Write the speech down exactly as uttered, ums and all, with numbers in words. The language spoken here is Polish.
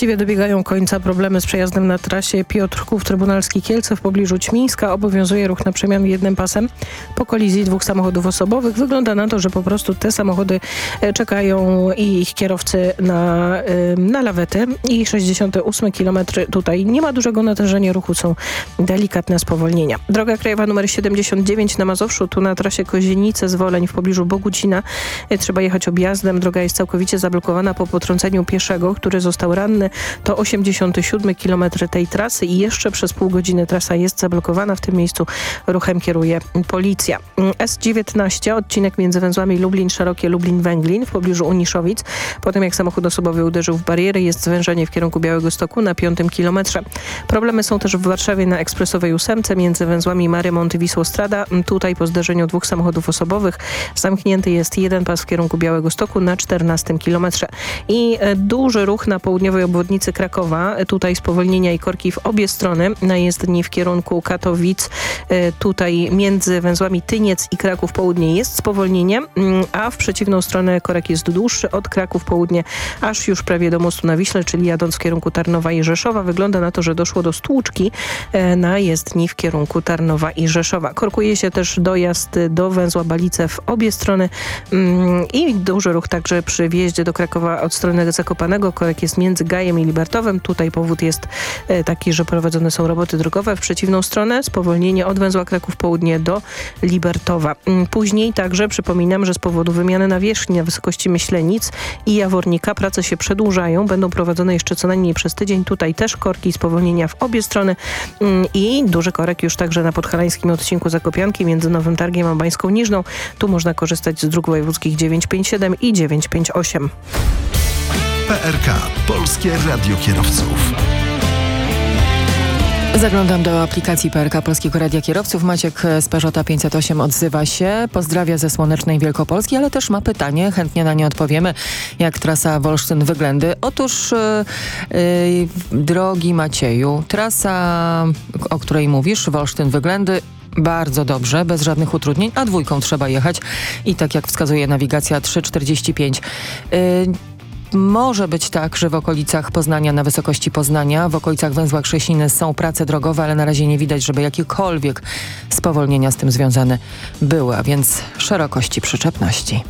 właściwie dobiegają końca problemy z przejazdem na trasie Piotrków Trybunalski Kielce w pobliżu Ćmińska. Obowiązuje ruch na przemian jednym pasem po kolizji dwóch samochodów osobowych. Wygląda na to, że po prostu te samochody czekają i ich kierowcy na, na lawetę. I sześćdziesiąty ósmy kilometr tutaj nie ma dużego natężenia ruchu, są delikatne spowolnienia. Droga krajowa numer siedemdziesiąt dziewięć na Mazowszu, tu na trasie Kozienice-Zwoleń w pobliżu Bogucina. Trzeba jechać objazdem. Droga jest całkowicie zablokowana po potrąceniu pieszego, który został ranny. To osiemdziesiąty siódmy kilometr tej trasy i jeszcze przez pół godziny trasa jest zablokowana. W tym miejscu ruchem kieruje policja. S dziewiętnaście, odcinek między węzłami Lublin-Szerokie, Lublin-Węglin w pobliżu Uniszowic. Potem jak samochód osobowy uderzył w bariery, jest zwężenie w kierunku Białegostoku na piątym kilometrze. Problemy są też w Warszawie na ekspresowej ósemce między węzłami Marymont i Wisłostrada. Tutaj po zderzeniu dwóch samochodów osobowych zamknięty jest jeden pas w kierunku Białegostoku na czternastym kilometrze. I duży ruch na południowej obwodnicy Krakowa. Tutaj spowolnienia i korki w obie strony. Na jezdni w kierunku Katowic. Tutaj między węzłami Tyniec i Kraków Południe jest spowolnienie, a w przeciwną stronę korek jest dłuższy od Kraków Południe aż już prawie do mostu na Wiśle, czyli jadąc w kierunku Tarnowa i Rzeszowa. Wygląda na to, że doszło do stłuczki na jezdni w kierunku Tarnowa i Rzeszowa. Korkuje się też dojazd do węzła Balice w obie strony i duży ruch także przy wjeździe do Krakowa od strony Zakopanego. Korek jest między Gajem i Libertowem. Tutaj powód jest taki, że prowadzone są roboty drogowe. W przeciwną stronę spowolnienie od węzła Kraków Południe do Libertowa. Później także przypominam, że z powodu wymiany nawierzchni na wysokości Myślenic i Jawornika prace się przedłużają. Będą prowadzone jeszcze co najmniej przez tydzień. Tutaj też korki i spowolnienia w obie strony i duży korek już także na podhalańskim odcinku Zakopianki między Nowym Targiem a Bańską Niżną. Tu można korzystać z dróg wojewódzkich dziewięćset pięćdziesiąt siedem i dziewięćset pięćdziesiąt osiem. P R K. Polskie Radio Kierowców. Zaglądam do aplikacji P R K Polskiego Radia Kierowców. Maciek z Peugeota pięćset osiem odzywa się. Pozdrawia ze słonecznej Wielkopolski, ale też ma pytanie. Chętnie na nie odpowiemy. Jak trasa Wolsztyn-Wyględy? Otóż, yy, yy, drogi Macieju, trasa, o której mówisz, Wolsztyn-Wyględy, bardzo dobrze, bez żadnych utrudnień, a dwójką trzeba jechać i tak jak wskazuje nawigacja trzy czterdzieści pięć. Yy, Może być tak, że w okolicach Poznania, na wysokości Poznania, w okolicach węzła Krzesiny są prace drogowe, ale na razie nie widać, żeby jakiekolwiek spowolnienia z tym związane były, a więc szerokości przyczepności.